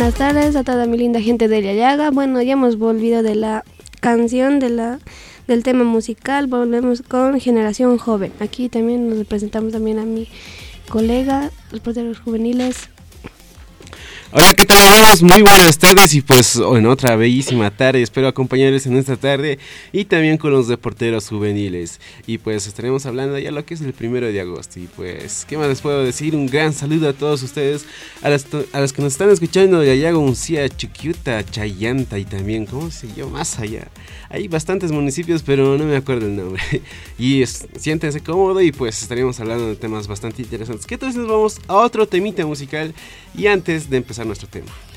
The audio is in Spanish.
Buenas tardes a toda mi linda gente de Yayaga. Bueno, ya hemos volvido de la canción del tema musical, volvemos con Generación Joven. Aquí también nos presentamos también a mi colega, los porteros juveniles. Hola, ¿qué tal amigos? Muy buenas tardes y pues en otra bellísima tarde, espero acompañarles en esta tarde y también con los reporteros juveniles. Y pues estaremos hablando ya lo que es el 1 de agosto y pues, ¿qué más les puedo decir? Un gran saludo a todos ustedes, a los que nos están escuchando de allá, Uncía, Chiquiuta, Chayanta y también, ¿cómo se llama? Más allá. Hay bastantes municipios, pero no me acuerdo el nombre. Y siéntense cómodo y pues estaremos hablando de temas bastante interesantes. ¿Qué tal si nos vamos a otro temita musical? Y antes de empezar nuestro tema.